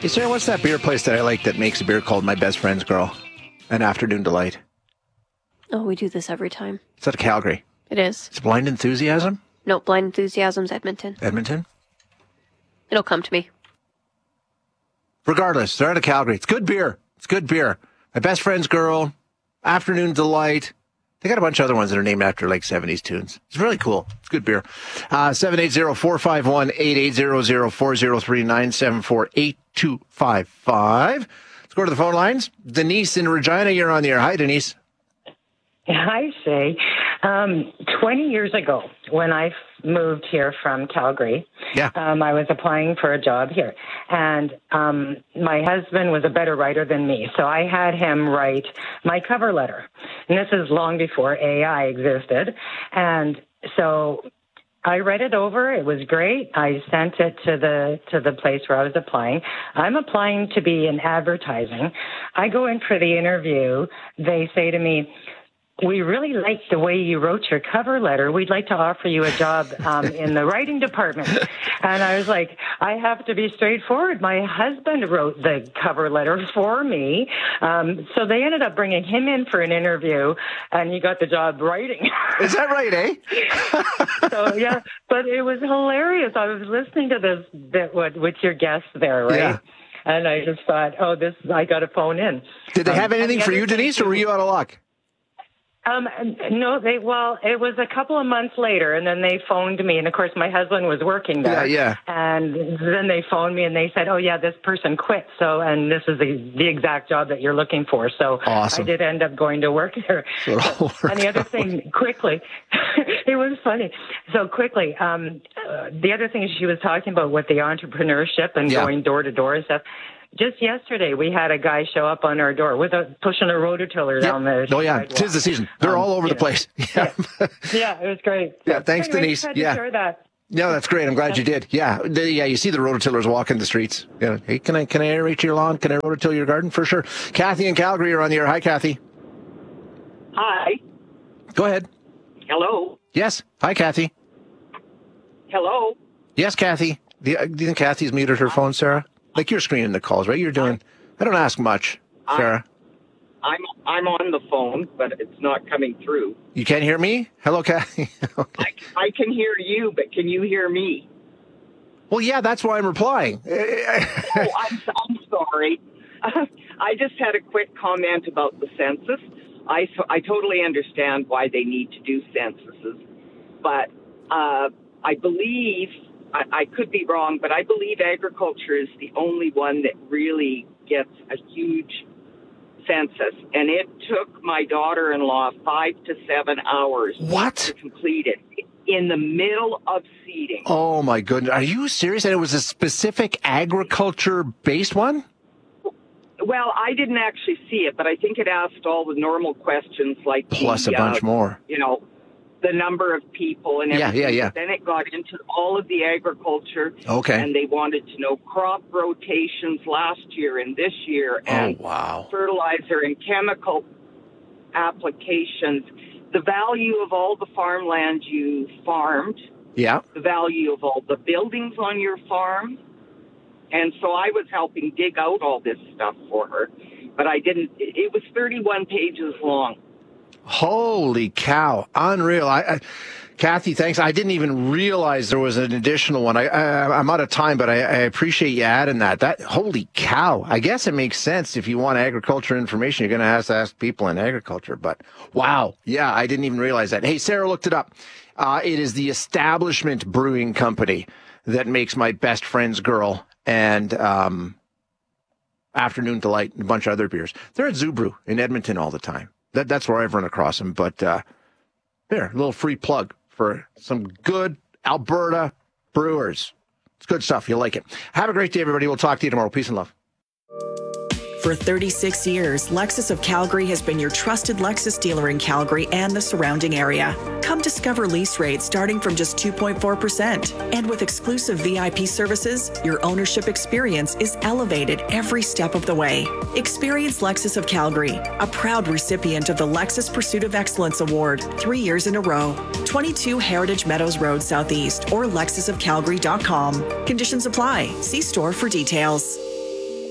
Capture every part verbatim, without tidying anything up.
Hey, Sarah, what's that beer place that I like that makes a beer called My Best Friend's Girl? An Afternoon Delight. Oh, we do this every time. It's out of Calgary. It is. It's Blind Enthusiasm? No, Blind Enthusiasm's Edmonton. Edmonton? It'll come to me. Regardless, they're out of Calgary. It's good beer. It's good beer. My Best Friend's Girl, Afternoon Delight. They got a bunch of other ones that are named after like seventies tunes. It's really cool. It's good beer. Uh, seven eight zero, four five one, eight eight zero zero, four zero three, nine seven four, eight two five five. Let's go to the phone lines. Denise in Regina, you're on the air. Hi, Denise. Hi, Shay. Um, twenty years ago, when I moved here from Calgary, yeah. um, I was applying for a job here. And um, my husband was a better writer than me, so I had him write my cover letter. And this is long before A I existed. And so I read it over. It was great. I sent it to the to the place where I was applying. I'm applying to be in advertising. I go in for the interview. They say to me, "We really like the way you wrote your cover letter. We'd like to offer you a job um, in the writing department." And I was like, I have to be straightforward. My husband wrote the cover letter for me. Um, so they ended up bringing him in for an interview, and he got the job writing. Is that right, eh? So, yeah, but it was hilarious. I was listening to this bit with, with your guest there, right? Yeah. And I just thought, oh, this, I got to phone in. Did they have Um, anything the for other you, thing Denise, or too- were you out of luck? Um, no, they, well, it was a couple of months later, and then they phoned me, and of course my husband was working there. Yeah, yeah. And then they phoned me and they said, oh yeah, this person quit, so, and this is the, the exact job that you're looking for. So Awesome. I did end up going to work there. So it all worked And the other out. thing, quickly, it was funny. So quickly, um, uh, the other thing she was talking about with the entrepreneurship and Yeah. going door to door and stuff. Just yesterday, we had a guy show up on our door with a pushing a rototiller down the Oh, yeah. sidewalk. Tis the season. They're Um, all over you the know. place. Yeah. Yeah. Yeah, it was great. Yeah, thanks, Anyway, Denise. just had to Yeah. share that. No, that's great. I'm glad you did. Yeah, the, yeah. You see the rototillers walking the streets. You know, hey, can I can I aerate your lawn? Can I rototill your garden? For sure. Kathy in Calgary, you're on the air. Hi, Kathy. Hi. Go ahead. Hello. Yes. Hi, Kathy. Hello. Yes, Kathy. Do you, do you think Kathy's muted her phone, Sarah? Like you're screening the calls, right? You're doing. I don't ask much, Sarah. I'm I'm on the phone, but it's not coming through. You can't hear me? Hello, Kathy. Okay. I, I can hear you, but can you hear me? Well, yeah, that's why I'm replying. Oh, I'm, I'm sorry. I just had a quick comment about the census. I, I totally understand why they need to do censuses, but uh, I believe, I, I could be wrong, but I believe agriculture is the only one that really gets a huge census. And it took my daughter-in-law five to seven hours What? to complete it in the middle of seeding. Oh, my goodness. Are you serious? And it was a specific agriculture-based one? Well, I didn't actually see it, but I think it asked all the normal questions like Plus the, a bunch uh, more. you know, the number of people and Yeah, everything. yeah, yeah. Then it got into all of the agriculture. Okay. And they wanted to know crop rotations last year and this year and Oh, wow. fertilizer and chemical applications, the value of all the farmland you farmed, Yeah. the value of all the buildings on your farm. And so I was helping dig out all this stuff for her, but I didn't, it was thirty-one pages long. Holy cow. Unreal. I, I Kathy, thanks. I didn't even realize there was an additional one. I, I, I'm out of time, but I, I appreciate you adding that. That holy cow. I guess it makes sense. If you want agriculture information, you're going to have to ask people in agriculture. But wow. Yeah, I didn't even realize that. Hey, Sarah looked it up. Uh, it is the Establishment Brewing Company that makes My Best Friend's Girl and um, Afternoon Delight and a bunch of other beers. They're at Zoo Brew in Edmonton all the time. That, that's where I've run across them. But uh, there, a little free plug for some good Alberta brewers. It's good stuff. You'll like it. Have a great day, everybody. We'll talk to you tomorrow. Peace and love. For thirty-six years, Lexus of Calgary has been your trusted Lexus dealer in Calgary and the surrounding area. Come discover lease rates starting from just two point four percent. And with exclusive V I P services, your ownership experience is elevated every step of the way. Experience Lexus of Calgary, a proud recipient of the Lexus Pursuit of Excellence Award three years in a row. twenty-two Heritage Meadows Road Southeast or lexus of calgary dot com. Conditions apply. See store for details.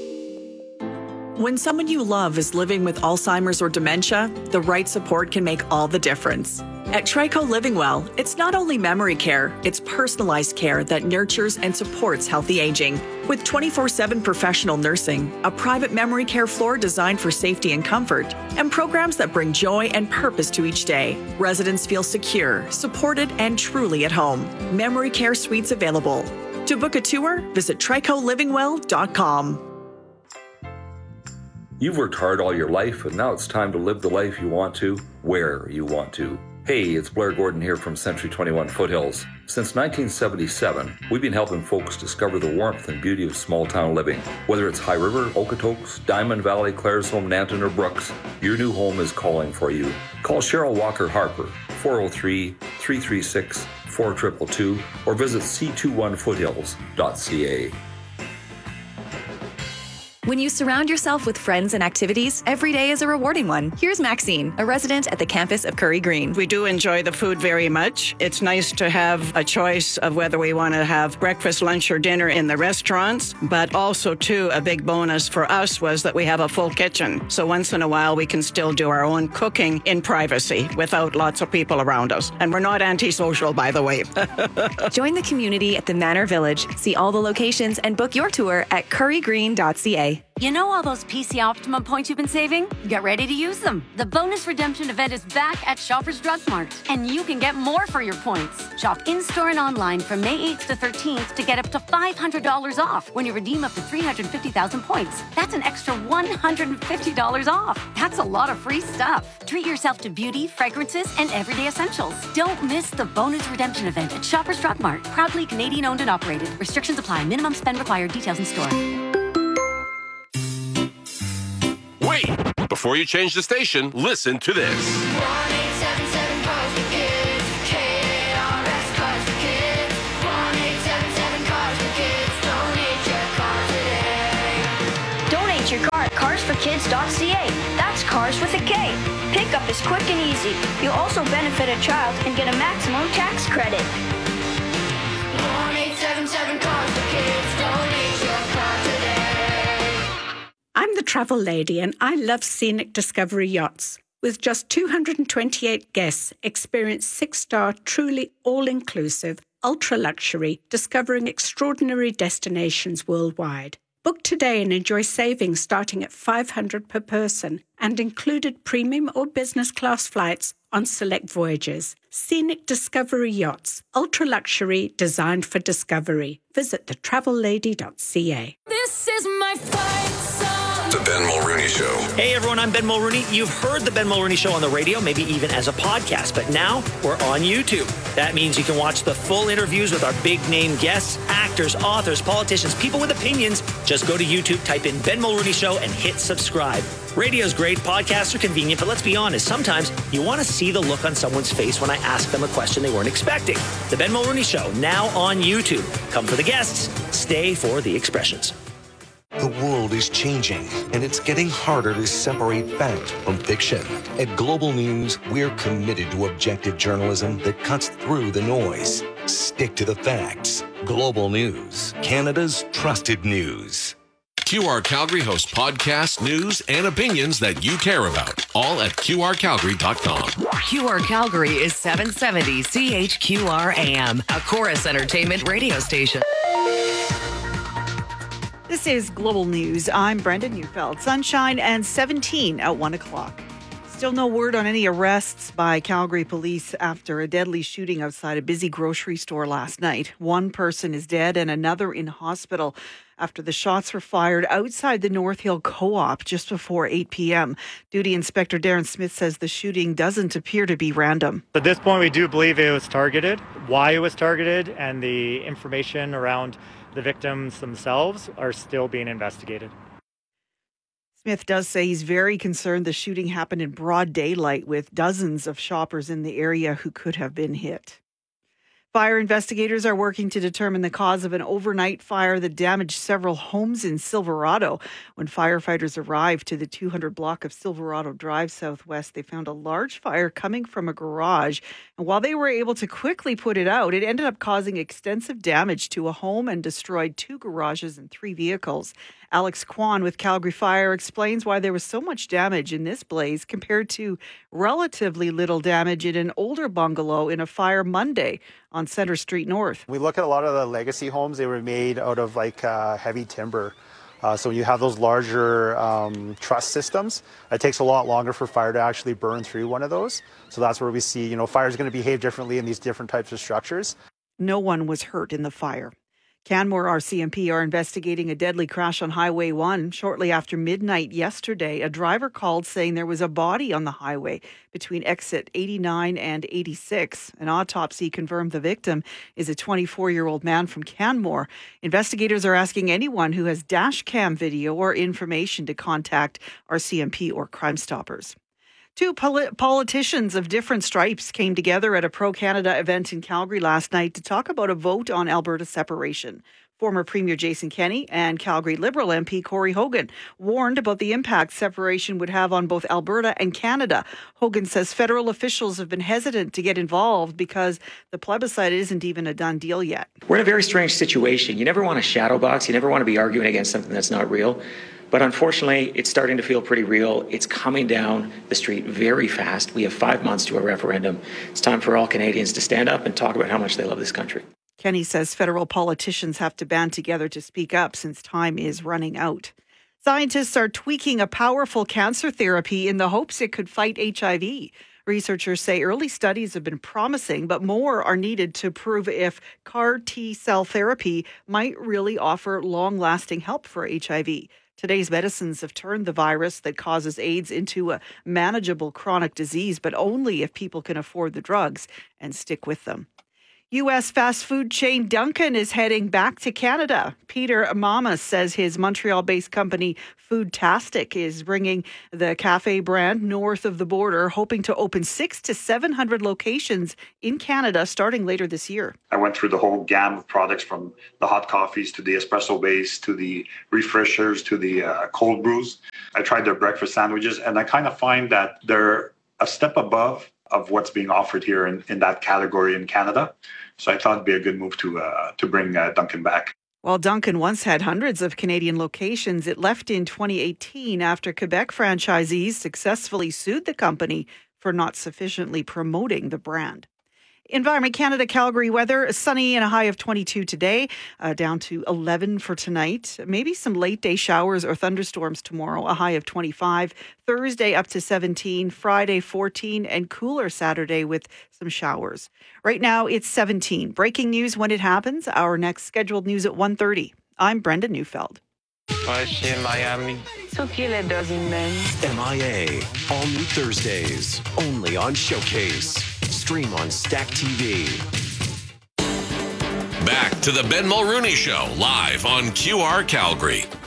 When someone you love is living with Alzheimer's or dementia, the right support can make all the difference. At Trico Living Well, it's not only memory care, it's personalized care that nurtures and supports healthy aging. With twenty-four seven professional nursing, a private memory care floor designed for safety and comfort, and programs that bring joy and purpose to each day, residents feel secure, supported, and truly at home. Memory care suites available. To book a tour, visit trico living well dot com. You've worked hard all your life, and now it's time to live the life you want to, where you want to. Hey, it's Blair Gordon here from Century twenty-one Foothills. Since nineteen seventy-seven, we've been helping folks discover the warmth and beauty of small-town living. Whether it's High River, Okotoks, Diamond Valley, Claresholm, Nanton, or Brooks, your new home is calling for you. Call Cheryl Walker Harper, four oh three, three three six, four two two two, or visit c two one foothills dot c a. When you surround yourself with friends and activities, every day is a rewarding one. Here's Maxine, a resident at the campus of Curry Green. We do enjoy the food very much. It's nice to have a choice of whether we want to have breakfast, lunch, or dinner in the restaurants, but also, too, a big bonus for us was that we have a full kitchen. So once in a while, we can still do our own cooking in privacy without lots of people around us. And we're not antisocial, by the way. Join the community at the Manor Village. See all the locations and book your tour at curry green dot c a. You know all those P C Optimum points you've been saving? Get ready to use them. The bonus redemption event is back at Shoppers Drug Mart, and you can get more for your points. Shop in-store and online from May eighth to thirteenth to get up to five hundred dollars off when you redeem up to three hundred fifty thousand points. That's an extra one hundred fifty dollars off. That's a lot of free stuff. Treat yourself to beauty, fragrances, and everyday essentials. Don't miss the bonus redemption event at Shoppers Drug Mart. Proudly Canadian owned and operated. Restrictions apply. Minimum spend required. Details in store. Wait! Before you change the station, listen to this. one eight seven seven Cars for Kids. K A R S Cars for Kids. one eight seven seven Cars for Kids. Donate your car today. Donate your car at cars for kids dot c a. That's cars with a K. Pickup is quick and easy. You'll also benefit a child and get a maximum tax credit. one eight seven seven Cars for Kids. Donate your car today. I'm the travel lady and I love Scenic Discovery Yachts. With just two hundred twenty-eight guests, experience six-star, truly all-inclusive, ultra-luxury, discovering extraordinary destinations worldwide. Book today and enjoy savings starting at five hundred dollars per person and included premium or business class flights on select voyages. Scenic Discovery Yachts, ultra-luxury, designed for discovery. Visit the travel lady dot c a. This is my fight song. The Ben Mulrooney Show. Hey everyone, I'm Ben Mulrooney. You've heard the Ben Mulrooney Show on the radio, maybe even as a podcast, but now we're on YouTube. That means you can watch the full interviews with our big name guests, actors, authors, politicians, people with opinions. Just go to YouTube, type in Ben Mulrooney Show, and hit subscribe. Radio's great, podcasts are convenient, but let's be honest, sometimes you want to see the look on someone's face when I ask them a question they weren't expecting. The Ben Mulrooney Show, now on YouTube. Come for the guests, stay for the expressions. The world is changing, and it's getting harder to separate fact from fiction. At Global News, we're committed to objective journalism that cuts through the noise. Stick to the facts. Global News, Canada's trusted news. Q R Calgary hosts podcasts, news, and opinions that you care about. All at q r calgary dot com. Q R Calgary is seven seventy C H Q R A M, a Chorus Entertainment radio station. This is Global News. I'm Brenda Neufeld. Sunshine and seventeen at one o'clock. Still no word on any arrests by Calgary police after a deadly shooting outside a busy grocery store last night. One person is dead and another in hospital after the shots were fired outside the North Hill Co-op just before eight p.m. Duty Inspector Darren Smith says the shooting doesn't appear to be random. At this point, we do believe it was targeted. Why it was targeted and the information around the victims themselves are still being investigated. Smith does say he's very concerned the shooting happened in broad daylight with dozens of shoppers in the area who could have been hit. Fire investigators are working to determine the cause of an overnight fire that damaged several homes in Silverado. When firefighters arrived to the two hundred block of Silverado Drive Southwest, they found a large fire coming from a garage. And while they were able to quickly put it out, it ended up causing extensive damage to a home and destroyed two garages and three vehicles. Alex Kwan with Calgary Fire explains why there was so much damage in this blaze compared to relatively little damage in an older bungalow in a fire Monday on Center Street North. We look at a lot of the legacy homes. They were made out of like uh, heavy timber. Uh, so when you have those larger um, truss systems, it takes a lot longer for fire to actually burn through one of those. So that's where we see, you know, fire is going to behave differently in these different types of structures. No one was hurt in the fire. Canmore R C M P are investigating a deadly crash on Highway one. Shortly after midnight yesterday, a driver called saying there was a body on the highway between exit eighty-nine and eighty-six. An autopsy confirmed the victim is a twenty-four-year-old man from Canmore. Investigators are asking anyone who has dash cam video or information to contact R C M P or Crime Stoppers. Two polit- politicians of different stripes came together at a pro-Canada event in Calgary last night to talk about a vote on Alberta separation. Former Premier Jason Kenney and Calgary Liberal M P Corey Hogan warned about the impact separation would have on both Alberta and Canada. Hogan says federal officials have been hesitant to get involved because the plebiscite isn't even a done deal yet. We're in a very strange situation. You never want to shadow box. You never want to be arguing against something that's not real. But unfortunately, it's starting to feel pretty real. It's coming down the street very fast. We have five months to a referendum. It's time for all Canadians to stand up and talk about how much they love this country. Kenny says federal politicians have to band together to speak up since time is running out. Scientists are tweaking a powerful cancer therapy in the hopes it could fight H I V. Researchers say early studies have been promising, but more are needed to prove if C A R T-cell therapy might really offer long-lasting help for H I V. Today's medicines have turned the virus that causes AIDS into a manageable chronic disease, but only if people can afford the drugs and stick with them. U S fast food chain Dunkin' is heading back to Canada. Peter Mamas says his Montreal-based company Foodtastic is bringing the cafe brand north of the border, hoping to open six to seven hundred locations in Canada starting later this year. I went through the whole gamut of products from the hot coffees to the espresso base to the refreshers to the uh, cold brews. I tried their breakfast sandwiches, and I kind of find that they're a step above of what's being offered here in, in that category in Canada. So I thought it'd be a good move to uh, to bring uh, Dunkin' back. While Dunkin' once had hundreds of Canadian locations, it left in twenty eighteen after Quebec franchisees successfully sued the company for not sufficiently promoting the brand. Environment Canada Calgary weather, sunny and a high of twenty-two today, uh, down to eleven for tonight. Maybe some late day showers or thunderstorms tomorrow, a high of twenty-five. Thursday up to seventeen, Friday fourteen, and cooler Saturday with some showers. Right now it's seventeen. Breaking news when it happens. Our next scheduled news at one thirty. I'm Brenda Neufeld. I see in Miami. So que le doesn't men. M I A, all new Thursdays, only on Showcase. Stream on Stack T V. Back to the Ben Mulrooney Show, live on Q R Calgary.